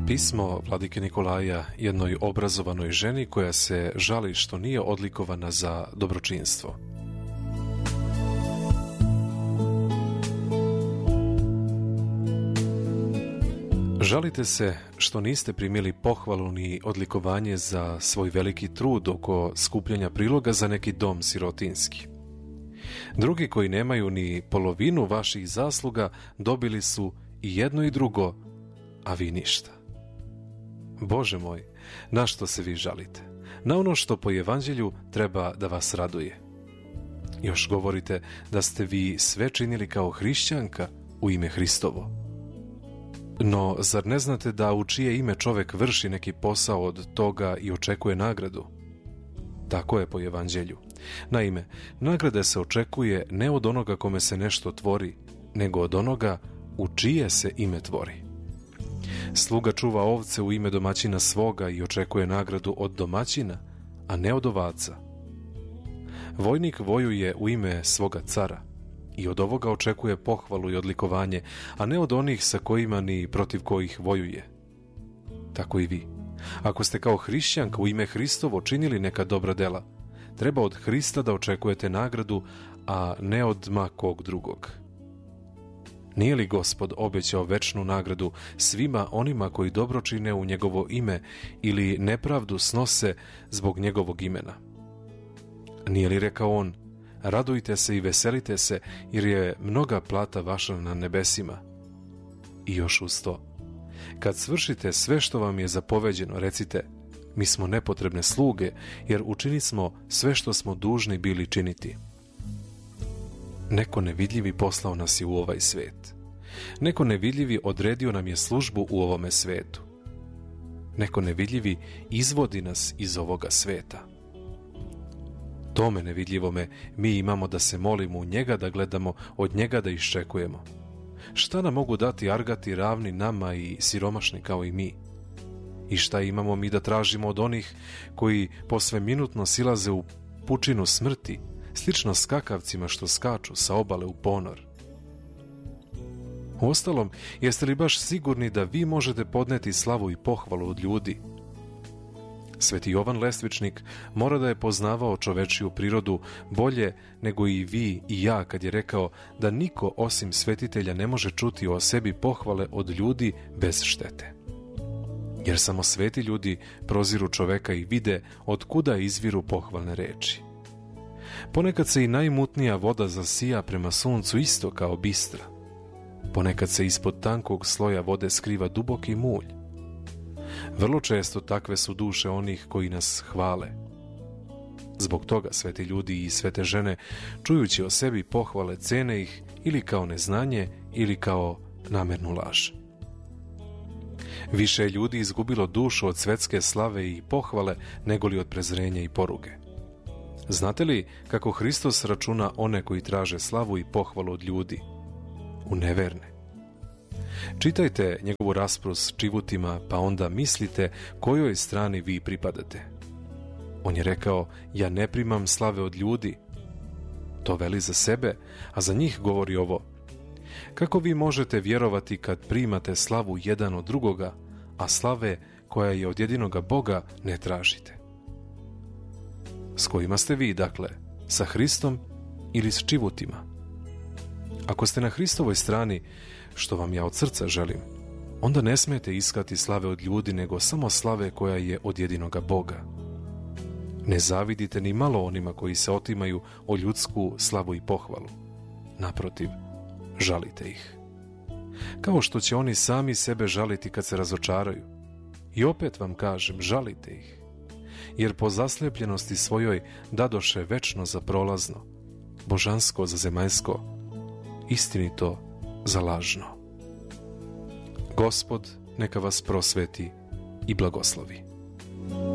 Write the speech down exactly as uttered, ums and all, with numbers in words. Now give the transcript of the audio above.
Pismo vladike Nikolaja jednoj obrazovanoj ženi koja se žali što nije odlikovana za dobročinstvo. Žalite se što niste primili pohvalu ni odlikovanje za svoj veliki trud oko skupljanja priloga za neki dom sirotinski. Drugi koji nemaju ni polovinu vaših zasluga dobili su i jedno i drugo, a vi ništa. Bože moj, na što se vi žalite? Na ono što po evanđelju treba da vas raduje. Još govorite da ste vi sve činili kao hrišćanka u ime Hristovo. No, zar ne znate da u čije ime čovek vrši neki posao od toga i očekuje nagradu? Tako je po evanđelju. Naime, nagrada se očekuje ne od onoga kome se nešto tvori, nego od onoga u čije se ime tvori. Sluga čuva ovce u ime domaćina svoga i očekuje nagradu od domaćina, a ne od ovaca. Vojnik vojuje u ime svoga cara i od ovoga očekuje pohvalu i odlikovanje, a ne od onih sa kojima ni protiv kojih vojuje. Tako i vi. Ako ste kao hrišćanka u ime Hristovo činili neka dobra dela, treba od Hrista da očekujete nagradu, a ne od ma kog drugog. Nije li Gospod obećao večnu nagradu svima onima koji dobro čine u njegovo ime ili nepravdu snose zbog njegovog imena? Nije li rekao on: radujte se i veselite se, jer je mnoga plata vaša na nebesima? I još uz to: kad svršite sve što vam je zapoveđeno, recite: mi smo nepotrebne sluge, jer učinili smo sve što smo dužni bili činiti. Neko nevidljivi poslao nas je u ovaj svet. Neko nevidljivi odredio nam je službu u ovome svetu. Neko nevidljivi izvodi nas iz ovoga sveta. Tome nevidljivome mi imamo da se molimo u njega, da gledamo, od njega da iščekujemo. Šta nam mogu dati argati ravni nama i siromašni kao i mi? I šta imamo mi da tražimo od onih koji posve minutno silaze u pučinu smrti, slično skakavcima što skaču sa obale u ponor? Uostalom, jeste li baš sigurni da vi možete podneti slavu i pohvalu od ljudi? Sveti Jovan Lestvičnik mora da je poznavao čovečiju prirodu bolje nego i vi i ja, kad je rekao da niko osim svetitelja ne može čuti o sebi pohvale od ljudi bez štete. Jer samo sveti ljudi proziru čoveka i vide od kuda izviru pohvalne reči. Ponekad se i najmutnija voda zasija prema suncu isto kao bistra. Ponekad se ispod tankog sloja vode skriva duboki mulj. Vrlo često takve su duše onih koji nas hvale. Zbog toga sveti ljudi i svete žene, čujući o sebi pohvale, cene ih ili kao neznanje ili kao namernu laž. Više je ljudi izgubilo dušu od svetske slave i pohvale nego li od prezrenja i poruge. Znate li kako Hristos računa one koji traže slavu i pohvalu od ljudi? U neverne. Čitajte njegovu raspravu s čivutima, pa onda mislite kojoj strani vi pripadate. On je rekao: ja ne primam slave od ljudi. To veli za sebe, a za njih govori ovo: kako vi možete vjerovati kad primate slavu jedan od drugoga, a slave koja je od jedinoga Boga ne tražite? S kojima ste vi, dakle? Sa Hristom ili s čivutima? Ako ste na Hristovoj strani, što vam ja od srca želim, onda ne smijete iskati slave od ljudi, nego samo slave koja je od jedinoga Boga. Ne zavidite ni malo onima koji se otimaju o ljudsku slavu i pohvalu. Naprotiv, žalite ih. Kao što će oni sami sebe žaliti kad se razočaraju. I opet vam kažem, žalite ih. Jer po zaslepljenosti svojoj dadoše večno za prolazno, božansko za zemaljsko, istinito za lažno. Gospod neka vas prosveti i blagoslovi.